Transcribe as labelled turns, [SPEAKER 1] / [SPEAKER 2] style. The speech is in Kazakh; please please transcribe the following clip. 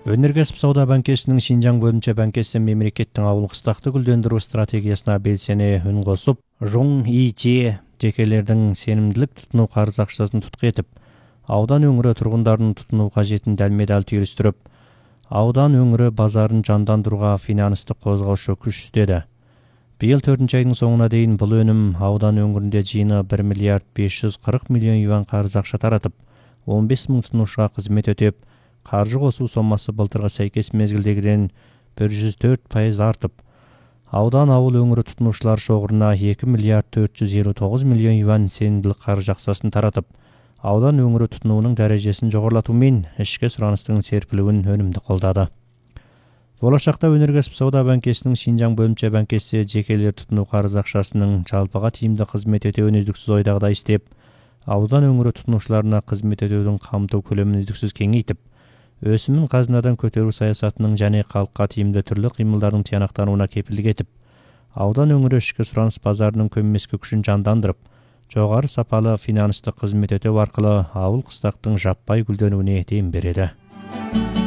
[SPEAKER 1] Өнеркәсіп сауда банкесінің Шинжаң бөлімче банкесі мемлекеттің ауыл қыстақты гүлдендіру стратегиясына белсене үн қосып, Жун ИЧ жекелердің сенімділік тұтыну қарыз ақшасын тұтқа етіп, аудан өңірі тұрғындарын тұтыну қажетін дәлме-дәл түйістіріп, аудан өңірі базарын жандандыруға финансты қозғаушы күш істеді. Биыл 4 айдың соңына дейін бұл өнім аудан өңірінде жиыны 1 миллиард 540 миллион юан қарыз ақша таратып, 15 мың тұтынушыға қызмет өтеп, қаржы қосу сомасы былтырғы сәйкес мезгілдегіден 104% артып, аудан ауыл өңірі тұтынушылар шоғырына 2 миллиард 459 миллион юан сенімділік қаржы ақшасын таратып, аудан өңірі тұтынуының дәрежесін жоғарылатумен ішкі сұраныстың серпілуін өнімді қолдады. Болашақта өнеркәсіп сауда банкесінің Шинжаң бөлімче банкесі жекелер тұтыну қарыз ақшасының жалпыға тиімді қызмет етуін үздіксіз ойдағыдай істеп, аудан өңірі тұтынушыларына қызмет етудің қамту көлемін үздіксіз кеңейтіп, өсімін қазынадан көтеру саясатының және халыққа тиімді түрлі қимылдардың тиянақтануына кепілдік етіп, аудан өңірі ішкі сұраныс базарының көмескі күшін жандандырып, жоғары сапалы финансты қызмет ету арқылы ауыл қыстақтың жаппай гүлденуіне дем береді.